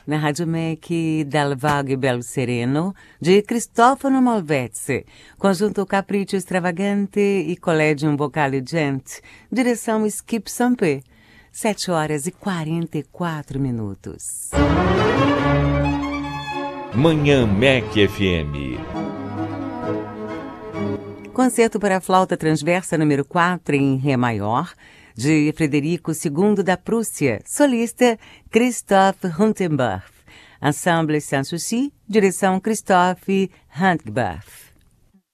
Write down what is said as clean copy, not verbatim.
na Rádio MEC Dal Vago Bel Sereno, de Cristofano Malvezzi, conjunto Capriccio Extravagante e Collegium Vocale Gente, direção Skip Sampé, 7h44. Manhã MEC FM. Concerto para flauta transversa número 4 em Ré maior, de Frederico II da Prússia, solista Christoph Huntenbach. Ensemble Sanssouci, direção Christoph Huntenbach.